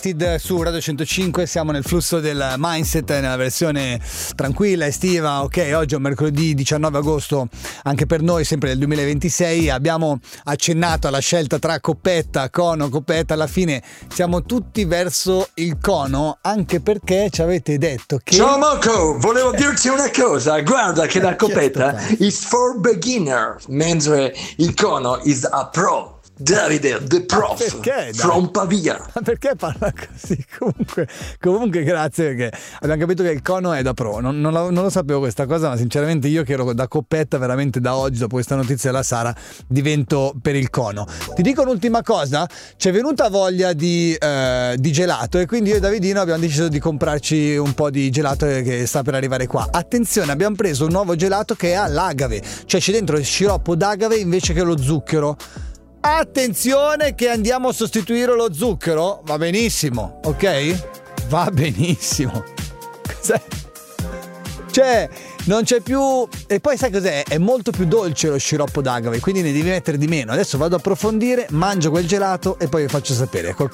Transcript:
Su Radio 105 siamo nel flusso del mindset nella versione tranquilla, estiva. Ok, oggi è un mercoledì 19 agosto anche per noi, sempre del 2026. Abbiamo accennato alla scelta tra coppetta, cono, coppetta. Alla fine siamo tutti verso il cono, anche perché ci avete detto che... Ciao Marco, volevo dirti una cosa. Guarda che la coppetta is for beginner, mentre il cono is a pro. Davide, the prof, perché, from Pavia. Ma perché parla così? Comunque grazie, perché abbiamo capito che il cono è da pro. Non lo sapevo questa cosa, ma sinceramente io che ero da coppetta, veramente da oggi, dopo questa notizia della Sara, divento per il cono. Ti dico un'ultima cosa, ci è venuta voglia di gelato, e quindi io e Davidino abbiamo deciso di comprarci un po' di gelato che sta per arrivare qua. Attenzione, abbiamo preso un nuovo gelato che ha l'agave, cioè c'è dentro il sciroppo d'agave invece che lo zucchero. Attenzione che andiamo a sostituire lo zucchero, va benissimo, ok? Va benissimo. Cos'è? Cioè, non c'è più... E poi sai cos'è? È molto più dolce lo sciroppo d'agave, quindi ne devi mettere di meno. Adesso vado a approfondire, mangio quel gelato e poi vi faccio sapere.